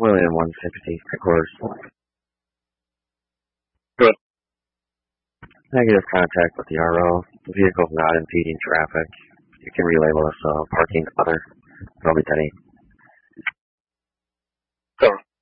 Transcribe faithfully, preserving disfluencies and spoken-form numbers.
William one sixty, records. Good. Negative contact with the R O. The vehicle's not impeding traffic. You can relabel this uh, parking other. That'll be Teddy. Cover.